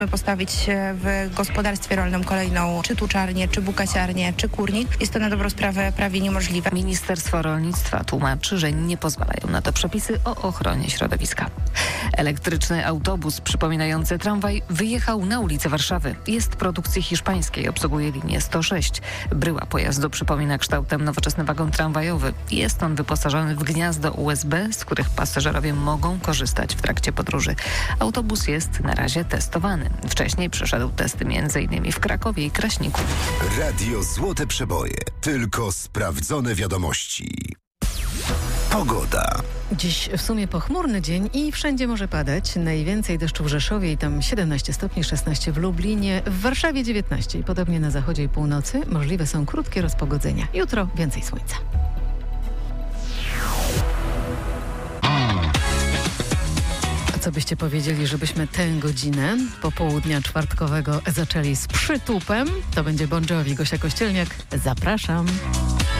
Postawić w gospodarstwie rolnym kolejną czy tuczarnię, czy bukasiarnię, czy kurnik. Jest to na dobrą sprawę prawie niemożliwe. Ministerstwo Rolnictwa tłumaczy, że nie pozwalają na to przepisy o ochronie środowiska. Elektryczny autobus przypominający tramwaj wyjechał na ulicę Warszawy. Jest produkcji hiszpańskiej, obsługuje linię 106. Bryła pojazdu przypomina kształtem nowoczesny wagon tramwajowy. Jest on wyposażony w gniazdo USB, z których pasażerowie mogą korzystać w trakcie podróży. Autobus jest na razie testowany. Wcześniej przeszedł testy m.in. w Krakowie i Kraśniku. Radio Złote Przeboje. Tylko sprawdzone wiadomości. Pogoda. Dziś w sumie pochmurny dzień i wszędzie może padać. Najwięcej deszczu w Rzeszowie i tam 17 stopni, 16 w Lublinie, w Warszawie 19 i podobnie na zachodzie i północy. Możliwe są krótkie rozpogodzenia. Jutro więcej słońca. Co byście powiedzieli, żebyśmy tę godzinę popołudnia czwartkowego zaczęli z przytupem? To będzie Bon Jovi, Gosia Kościelniak. Zapraszam.